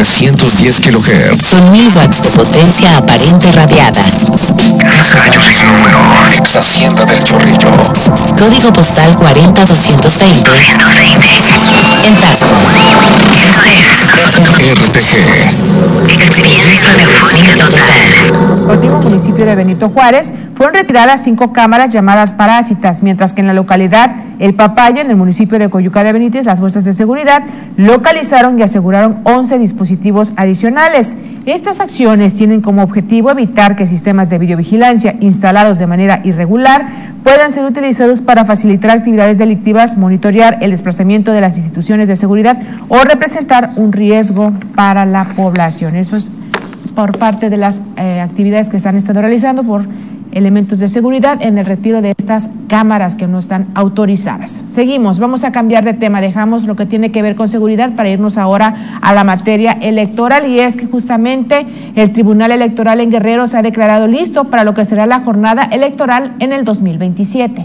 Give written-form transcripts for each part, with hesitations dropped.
310 kHz. Con 1000 watts de potencia aparente radiada. Casa Gallos número ex Hacienda del Chorrillo. Código postal 40220. En Tasco. RTG. Experiencia radiofónica total. En el mismo municipio de Benito Juárez fueron retiradas 5 cámaras llamadas parásitas, mientras que en la localidad El Papayo, en el municipio de Coyuca de Benítez, las fuerzas de seguridad localizaron y aseguraron 11 dispositivos adicionales. Estas acciones tienen como objetivo evitar que sistemas de videovigilancia instalados de manera irregular puedan ser utilizados para facilitar actividades delictivas, monitorear el desplazamiento de las instituciones de seguridad o representar un riesgo para la población. Eso es por parte de las actividades que están realizando por elementos de seguridad en el retiro de estas cámaras que no están autorizadas. Seguimos, vamos a cambiar de tema, dejamos lo que tiene que ver con seguridad para irnos ahora a la materia electoral, y es que justamente el Tribunal Electoral en Guerrero se ha declarado listo para lo que será la jornada electoral en el 2027.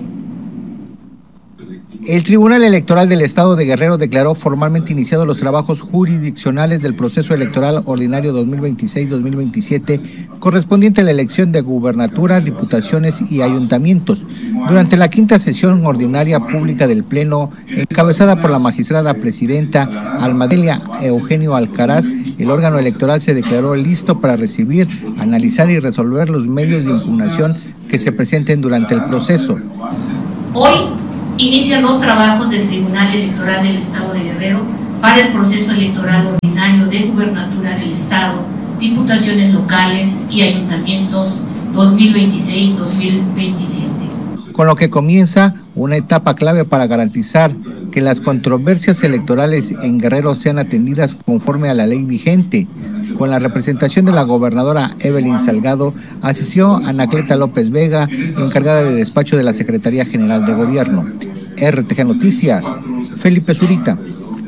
El Tribunal Electoral del Estado de Guerrero declaró formalmente iniciados los trabajos jurisdiccionales del proceso electoral ordinario 2026-2027, correspondiente a la elección de gubernatura, diputaciones y ayuntamientos. Durante la quinta sesión ordinaria pública del Pleno, encabezada por la magistrada presidenta Almadelia Eugenio Alcaraz, el órgano electoral se declaró listo para recibir, analizar y resolver los medios de impugnación que se presenten durante el proceso. Hoy inician los trabajos del Tribunal Electoral del Estado de Guerrero para el proceso electoral ordinario de gubernatura del Estado, diputaciones locales y ayuntamientos 2026-2027. Con lo que comienza una etapa clave para garantizar que las controversias electorales en Guerrero sean atendidas conforme a la ley vigente. Con la representación de la gobernadora Evelyn Salgado, asistió Anacleta López Vega, encargada de despacho de la Secretaría General de Gobierno. RTG Noticias, Felipe Zurita.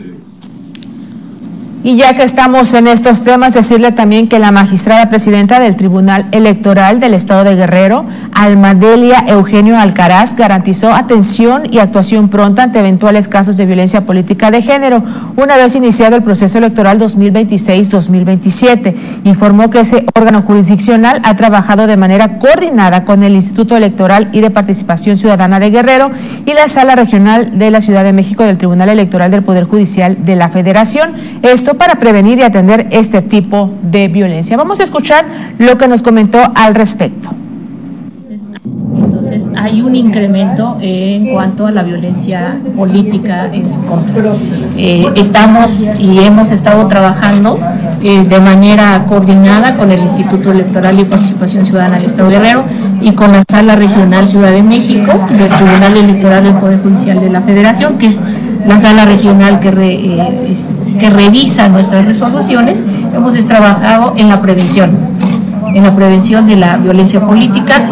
Y ya que estamos en estos temas, decirle también que la magistrada presidenta del Tribunal Electoral del Estado de Guerrero, Almadelia Eugenio Alcaraz, garantizó atención y actuación pronta ante eventuales casos de violencia política de género, una vez iniciado el proceso electoral 2026-2027. Informó que ese órgano jurisdiccional ha trabajado de manera coordinada con el Instituto Electoral y de Participación Ciudadana de Guerrero y la Sala Regional de la Ciudad de México del Tribunal Electoral del Poder Judicial de la Federación. Esto para prevenir y atender este tipo de violencia. Vamos a escuchar lo que nos comentó al respecto. Entonces hay un incremento en cuanto a la violencia política en su contra. Estamos y hemos estado trabajando de manera coordinada con el Instituto Electoral y Participación Ciudadana del Estado de Guerrero y con la Sala Regional Ciudad de México del Tribunal Electoral del Poder Judicial de la Federación, que es la sala regional que revisa nuestras resoluciones. Hemos trabajado en la prevención de la violencia política.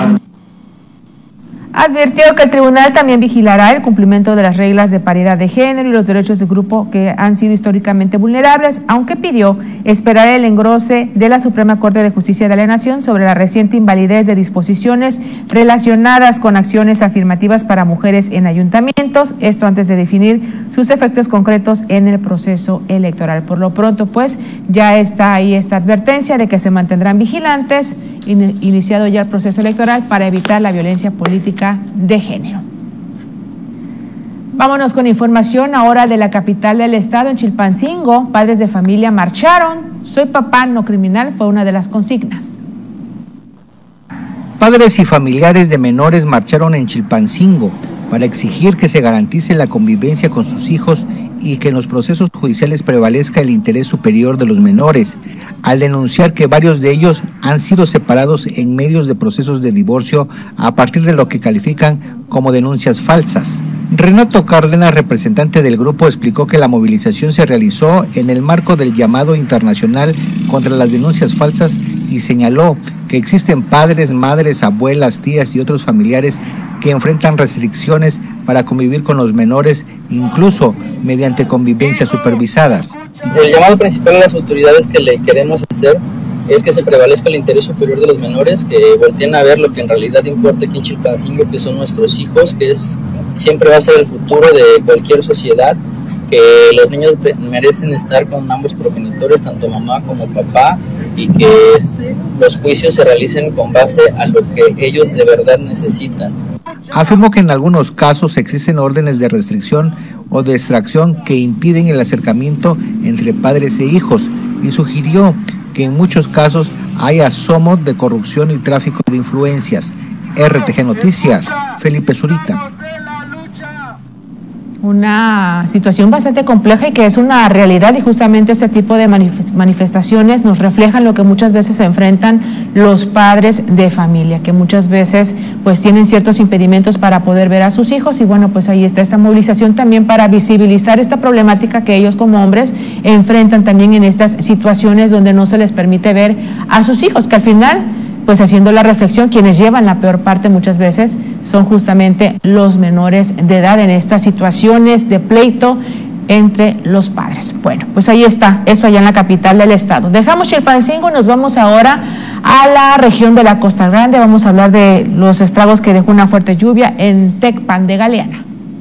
Advirtió que el tribunal también vigilará el cumplimiento de las reglas de paridad de género y los derechos de grupo que han sido históricamente vulnerables, aunque pidió esperar el engrose de la Suprema Corte de Justicia de la Nación sobre la reciente invalidez de disposiciones relacionadas con acciones afirmativas para mujeres en ayuntamientos, esto antes de definir sus efectos concretos en el proceso electoral. Por lo pronto, pues, ya está ahí esta advertencia de que se mantendrán vigilantes, iniciado ya el proceso electoral, para evitar la violencia política de género. Vámonos con información ahora de la capital del estado. En Chilpancingo, padres de familia marcharon. Soy papá, no criminal, fue una de las consignas. Padres y familiares de menores marcharon en Chilpancingo para exigir que se garantice la convivencia con sus hijos y que en los procesos judiciales prevalezca el interés superior de los menores, al denunciar que varios de ellos han sido separados en medios de procesos de divorcio a partir de lo que califican como denuncias falsas. Renato Cárdenas, representante del grupo, explicó que la movilización se realizó en el marco del llamado internacional contra las denuncias falsas y señaló que existen padres, madres, abuelas, tías y otros familiares que enfrentan restricciones para convivir con los menores, incluso mediante convivencias supervisadas. El llamado principal a las autoridades que le queremos hacer es que se prevalezca el interés superior de los menores, que volteen a ver lo que en realidad importa aquí en Chilpancingo, que son nuestros hijos, que siempre va a ser el futuro de cualquier sociedad, que los niños merecen estar con ambos progenitores, tanto mamá como papá, y que los juicios se realicen con base a lo que ellos de verdad necesitan. Afirmó que en algunos casos existen órdenes de restricción o de extracción que impiden el acercamiento entre padres e hijos y sugirió que en muchos casos hay asomo de corrupción y tráfico de influencias. RTG Noticias, Felipe Zurita. Una situación bastante compleja y que es una realidad, y justamente este tipo de manifestaciones nos reflejan lo que muchas veces se enfrentan los padres de familia, que muchas veces pues tienen ciertos impedimentos para poder ver a sus hijos, y bueno, pues ahí está esta movilización también para visibilizar esta problemática que ellos como hombres enfrentan también en estas situaciones donde no se les permite ver a sus hijos, que al final, pues haciendo la reflexión, quienes llevan la peor parte muchas veces son justamente los menores de edad en estas situaciones de pleito entre los padres. Bueno, pues ahí está, eso allá en la capital del estado. Dejamos Chilpancingo y nos vamos ahora a la región de la Costa Grande. Vamos a hablar de los estragos que dejó una fuerte lluvia en Tecpan de Galeana.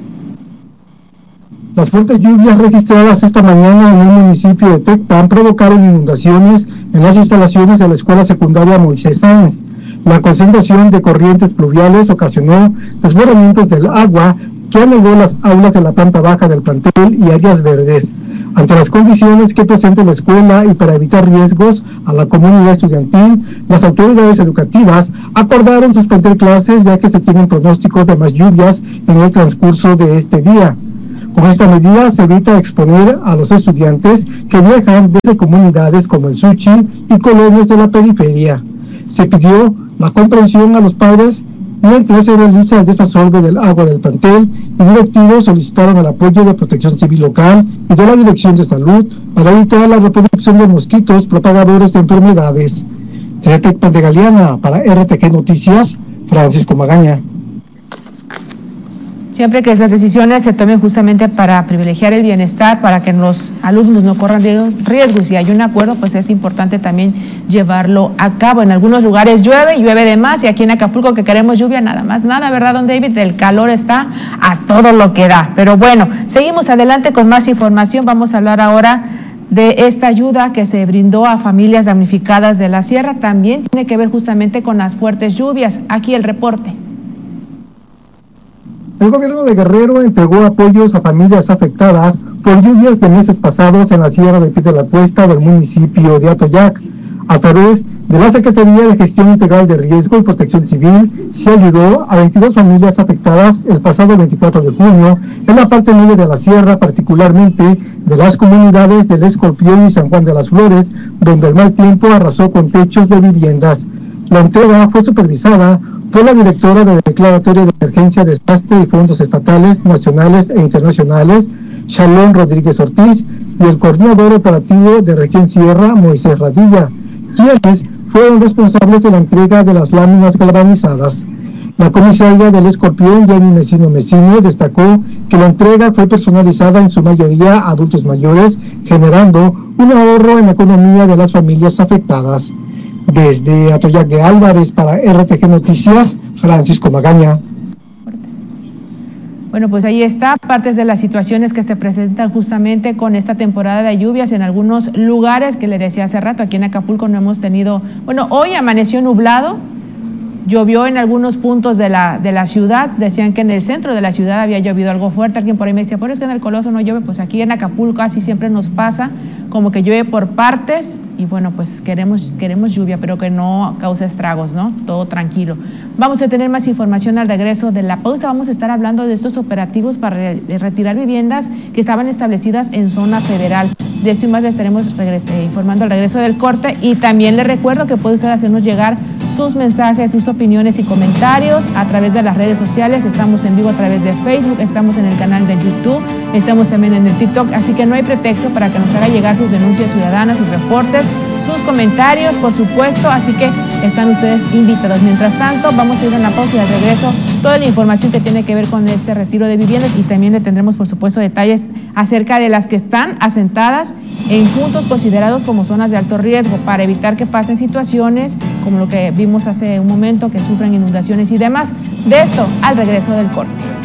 Las fuertes lluvias registradas esta mañana en el municipio de Tecpan provocaron inundaciones en las instalaciones de la escuela secundaria Moisés Sáenz. La concentración de corrientes pluviales ocasionó desbordamientos del agua que anegó las aulas de la planta baja del plantel y áreas verdes. Ante las condiciones que presenta la escuela y para evitar riesgos a la comunidad estudiantil, las autoridades educativas acordaron suspender clases ya que se tienen pronósticos de más lluvias en el transcurso de este día. Con esta medida se evita exponer a los estudiantes que viajan desde comunidades como el Suchi y colonias de la periferia. Se pidió la comprensión a los padres mientras se realiza el desasolve del agua del plantel, y directivos solicitaron el apoyo de Protección Civil local y de la Dirección de Salud para evitar la reproducción de mosquitos propagadores de enfermedades. Desde Tecpan de Galeana, para RTG Noticias, Francisco Magaña. Siempre que esas decisiones se tomen justamente para privilegiar el bienestar, para que los alumnos no corran riesgos, y si hay un acuerdo, pues es importante también llevarlo a cabo. En algunos lugares llueve de más, y aquí en Acapulco, que queremos lluvia, nada más nada, ¿verdad, don David? El calor está a todo lo que da. Pero bueno, seguimos adelante con más información. Vamos a hablar ahora de esta ayuda que se brindó a familias damnificadas de la sierra. También tiene que ver justamente con las fuertes lluvias. Aquí el reporte. El gobierno de Guerrero entregó apoyos a familias afectadas por lluvias de meses pasados en la Sierra de Pie de la Cuesta del municipio de Atoyac. A través de la Secretaría de Gestión Integral de Riesgo y Protección Civil, se ayudó a 22 familias afectadas el pasado 24 de junio en la parte media de la sierra, particularmente de las comunidades del Escorpión y San Juan de las Flores, donde el mal tiempo arrasó con techos de viviendas. La entrega fue supervisada por la directora de Declaratoria de Emergencia, Desastre y Fondos Estatales, Nacionales e Internacionales, Shalom Rodríguez Ortiz, y el coordinador operativo de Región Sierra, Moisés Radilla, quienes fueron responsables de la entrega de las láminas galvanizadas. La comisaria del Escorpión, Jenny Mesino, destacó que la entrega fue personalizada en su mayoría a adultos mayores, generando un ahorro en la economía de las familias afectadas. Desde Atoyac de Álvarez, para RTG Noticias, Francisco Magaña. Bueno, pues ahí está, partes de las situaciones que se presentan justamente con esta temporada de lluvias en algunos lugares, que le decía hace rato, aquí en Acapulco no hemos tenido, bueno, hoy amaneció nublado, llovió en algunos puntos de la ciudad, decían que en el centro de la ciudad había llovido algo fuerte, alguien por ahí me decía, pero es que en el Coloso no llueve, pues aquí en Acapulco así siempre nos pasa, como que llueve por partes, y bueno, pues queremos lluvia, pero que no cause estragos, ¿no? Todo tranquilo. Vamos a tener más información al regreso de la pausa. Vamos a estar hablando de estos operativos para retirar viviendas que estaban establecidas en zona federal. De esto y más le estaremos informando al regreso del corte, y también le recuerdo que puede usted hacernos llegar sus mensajes, sus opiniones y comentarios a través de las redes sociales. Estamos en vivo a través de Facebook, estamos en el canal de YouTube, estamos también en el TikTok, así que no hay pretexto para que nos haga llegar sus denuncias ciudadanas, sus reportes, sus comentarios, por supuesto, así que están ustedes invitados. Mientras tanto, vamos a ir a una pausa y al regreso toda la información que tiene que ver con este retiro de viviendas, y también le tendremos, por supuesto, detalles acerca de las que están asentadas en puntos considerados como zonas de alto riesgo, para evitar que pasen situaciones como lo que vimos hace un momento, que sufran inundaciones y demás. De esto al regreso del corte.